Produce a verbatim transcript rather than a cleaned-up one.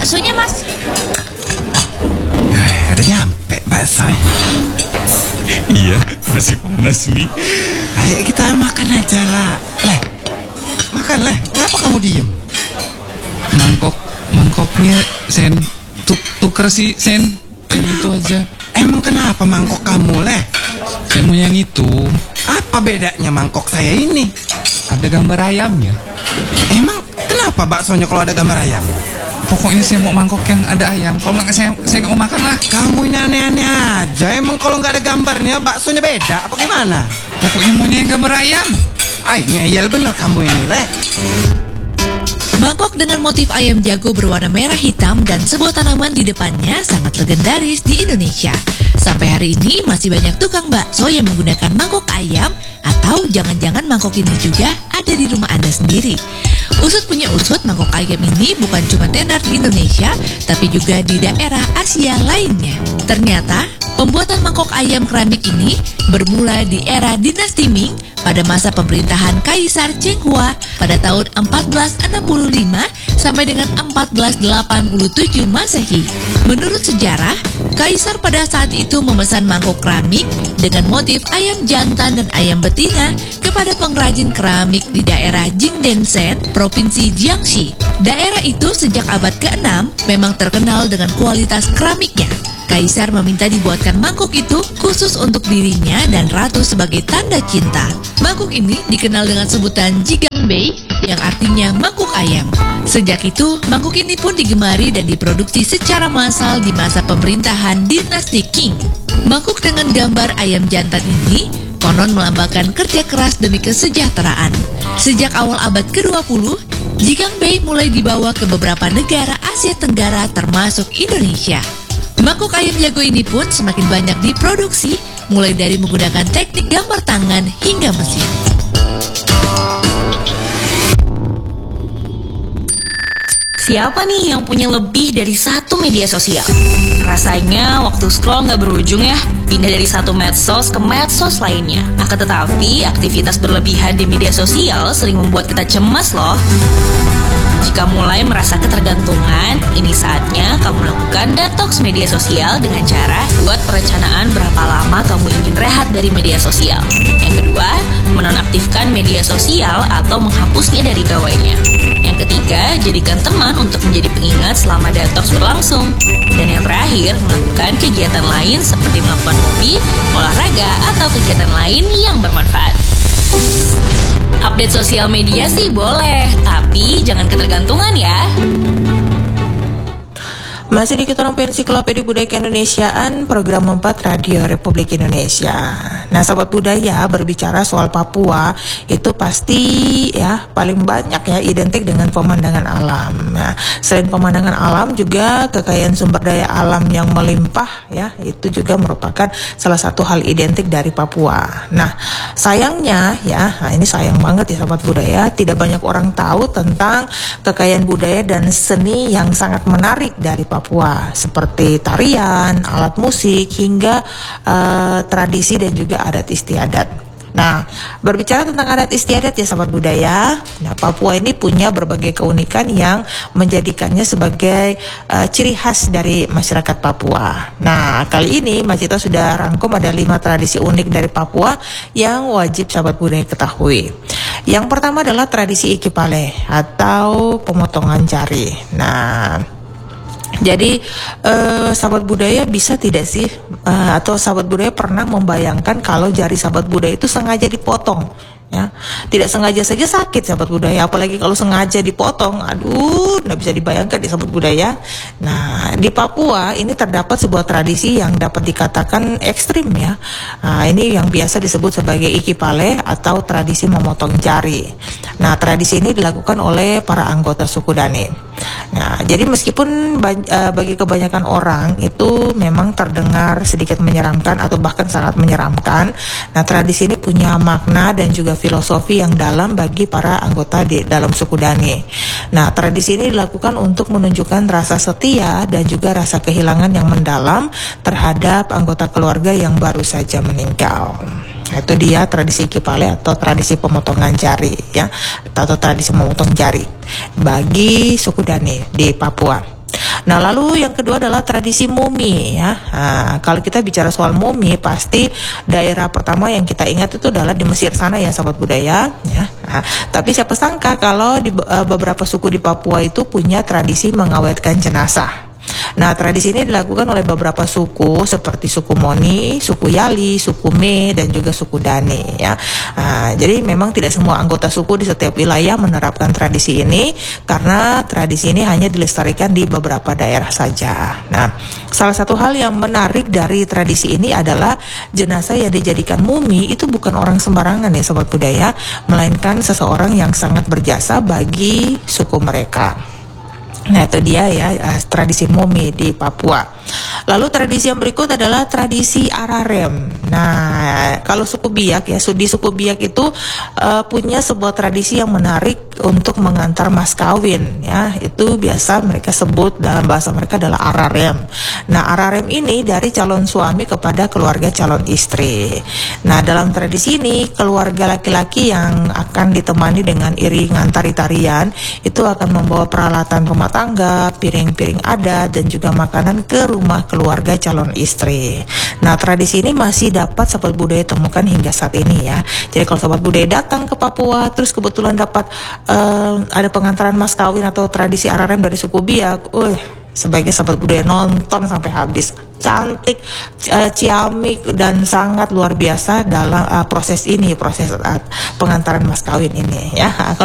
baksonya, Mas. Eh, udah nyampe bakso. Iya, masih panas nih. Ayo kita makan aja lah. Leh, makan leh. Kenapa kamu diem? Mangkok, mangkoknya Sen tuk, tuker sih Sen. Yang itu aja. Emang kenapa mangkok kamu leh? Saya mau yang itu. Apa bedanya mangkok saya ini? Ada gambar ayamnya. Emang kenapa baksonya kalau ada gambar ayam? Pokoknya saya mau mangkok yang ada ayam. Kalau nggak saya saya nggak mau makan lah. Kamu ini aneh-aneh aja. Emang kalau nggak ada gambarnya baksonya beda apa gimana? Pokoknya maunya yang gambar ayam. Ay, ngeyel bener kamu ini leh. Mangkok dengan motif ayam jago berwarna merah hitam dan sebuah tanaman di depannya sangat legendaris di Indonesia. Sampai hari ini masih banyak tukang bakso yang menggunakan mangkok ayam, atau jangan-jangan mangkok ini juga ada di rumah Anda sendiri. Usut punya usut, mangkok ayam ini bukan cuma tenar di Indonesia, tapi juga di daerah Asia lainnya. Ternyata, pembuatan mangkok ayam keramik ini bermula di era dinasti Ming pada masa pemerintahan Kaisar Cheng Hua pada tahun empat belas enam puluh lima sampai dengan empat belas delapan puluh tujuh Masehi. Menurut sejarah, Kaisar pada saat itu memesan mangkok keramik dengan motif ayam jantan dan ayam betina kepada pengrajin keramik di daerah Jingdenshen, Provinsi Jiangxi. Daerah itu sejak abad keenam memang terkenal dengan kualitas keramiknya. Kaisar meminta dibuatkan mangkuk itu khusus untuk dirinya dan ratu sebagai tanda cinta. Mangkuk ini dikenal dengan sebutan Jigangbei yang artinya mangkuk ayam. Sejak itu, mangkuk ini pun digemari dan diproduksi secara massal di masa pemerintahan dinasti Qing. Mangkuk dengan gambar ayam jantan ini konon melambangkan kerja keras demi kesejahteraan. Sejak awal abad ke dua puluh, Jigangbei mulai dibawa ke beberapa negara Asia Tenggara termasuk Indonesia. Mangkuk ayam jago ini pun semakin banyak diproduksi, mulai dari menggunakan teknik gambar tangan hingga mesin. Siapa nih yang punya lebih dari satu media sosial? Rasanya waktu scroll nggak berujung ya, pindah dari satu medsos ke medsos lainnya. Akan tetapi, aktivitas berlebihan di media sosial sering membuat kita cemas loh. Jika mulai merasa ketergantungan, ini saatnya kamu lakukan detox media sosial dengan cara buat perencanaan berapa lama kamu ingin rehat dari media sosial. Yang kedua, menonaktifkan media sosial atau menghapusnya dari gawainya. Yang ketiga, jadikan teman untuk menjadi pengingat selama detox berlangsung. Dan yang terakhir, melakukan kegiatan lain seperti melakukan hobi, olahraga, atau kegiatan lain yang bermanfaat. Update sosial media sih boleh, tapi jangan ketergantungan ya. Masih di Ketorong Ensiklopedia Budaya Keindonesiaan, program empat Radio Republik Indonesia. Nah, sahabat budaya, berbicara soal Papua itu pasti ya paling banyak ya identik dengan pemandangan alam. Nah, selain pemandangan alam juga kekayaan sumber daya alam yang melimpah ya, itu juga merupakan salah satu hal identik dari Papua. Nah, sayangnya ya, nah ini sayang banget ya sahabat budaya, tidak banyak orang tahu tentang kekayaan budaya dan seni yang sangat menarik dari Papua. Papua seperti tarian, alat musik, hingga uh, tradisi dan juga adat istiadat. Nah, berbicara tentang adat istiadat ya sahabat budaya, nah Papua ini punya berbagai keunikan yang menjadikannya sebagai uh, ciri khas dari masyarakat Papua. Nah, kali ini Mas Cita sudah rangkum ada lima tradisi unik dari Papua yang wajib sahabat budaya ketahui. Yang pertama adalah tradisi Ikipale atau pemotongan jari. Nah, jadi eh, sahabat budaya bisa tidak sih eh, atau sahabat budaya pernah membayangkan kalau jari sahabat budaya itu sengaja dipotong ya, tidak sengaja saja sakit sahabat budaya, apalagi kalau sengaja dipotong, aduh nggak bisa dibayangkan di sahabat budaya. Nah, di Papua ini terdapat sebuah tradisi yang dapat dikatakan ekstrim ya. Nah, ini yang biasa disebut sebagai Ikipale atau tradisi memotong jari. Nah, tradisi ini dilakukan oleh para anggota suku Dani. Nah, jadi meskipun bagi kebanyakan orang itu memang terdengar sedikit menyeramkan atau bahkan sangat menyeramkan, nah tradisi ini punya makna dan juga filosofi yang dalam bagi para anggota di dalam suku Dani. Nah, tradisi ini dilakukan untuk menunjukkan rasa setia dan juga rasa kehilangan yang mendalam terhadap anggota keluarga yang baru saja meninggal. Itu dia tradisi Ikipale atau tradisi pemotongan jari ya, atau tradisi memotong jari bagi suku Dani di Papua. Nah, lalu yang kedua adalah tradisi mumi ya. Nah, kalau kita bicara soal mumi, pasti daerah pertama yang kita ingat itu adalah di Mesir sana ya, sahabat budaya ya. Nah, tapi siapa sangka kalau di uh, beberapa suku di Papua itu punya tradisi mengawetkan jenazah. Nah, tradisi ini dilakukan oleh beberapa suku seperti suku Moni, suku Yali, suku Me, dan juga suku Dani ya. Nah, jadi memang tidak semua anggota suku di setiap wilayah menerapkan tradisi ini karena tradisi ini hanya dilestarikan di beberapa daerah saja. Nah, salah satu hal yang menarik dari tradisi ini adalah jenazah yang dijadikan mumi itu bukan orang sembarangan ya, sobat budaya, melainkan seseorang yang sangat berjasa bagi suku mereka. Nah, itu dia ya tradisi mumi di Papua. Lalu tradisi yang berikut adalah tradisi ararem. Nah, kalau suku Biak ya, di suku Biak itu uh, punya sebuah tradisi yang menarik untuk mengantar mas kawin ya. Itu biasa mereka sebut dalam bahasa mereka adalah ararem. Nah, ararem ini dari calon suami kepada keluarga calon istri. Nah, dalam tradisi ini keluarga laki-laki yang akan ditemani dengan iringan tari-tarian itu akan membawa peralatan rumah tangga, piring-piring adat, dan juga makanan ke rumah keluarga calon istri. Nah, tradisi ini masih dapat sobat budaya temukan hingga saat ini ya. Jadi kalau sobat budaya datang ke Papua terus kebetulan dapat uh, ada pengantaran mas kawin atau tradisi ararem dari suku Biak, uh, sebagai sahabat budaya nonton sampai habis. Cantik, uh, ciamik, dan sangat luar biasa dalam uh, proses ini, proses uh, pengantaran mas kawin ini ya.